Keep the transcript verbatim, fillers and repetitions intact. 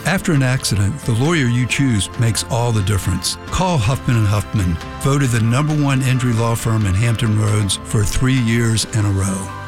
After an accident, the lawyer you choose makes all the difference. Call Huffman and Huffman, voted the number one injury law firm in Hampton Roads for three years in a row.